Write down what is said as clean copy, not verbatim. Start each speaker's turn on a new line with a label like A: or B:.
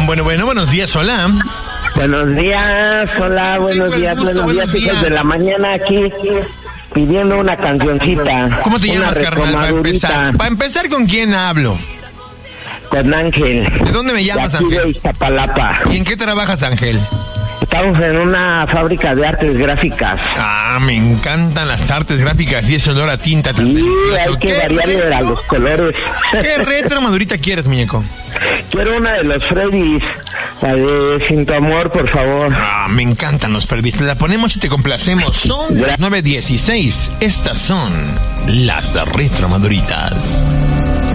A: Buenos días, hola.
B: Buenos días, hola, buenos días, hijos de la mañana aquí pidiendo una cancioncita.
A: ¿Cómo te llamas, carnal, para empezar, ¿con quién hablo?
B: Con Ángel.
A: ¿De dónde me llamas,
B: de aquí
A: Ángel?
B: De Iztapalapa.
A: ¿Y en qué trabajas, Ángel?
B: Estamos en una fábrica de artes gráficas.
A: Ah, me encantan las artes gráficas y ese olor a tinta tan delicioso.
B: Hay que variarle a los colores.
A: ¿Qué retro madurita quieres, muñeco?
B: Quiero una de los Freddys, la de Sin Tu Amor, por favor.
A: Ah, me encantan los Freddys. Te la ponemos y te complacemos. Son las 9:16. Estas son las retro maduritas.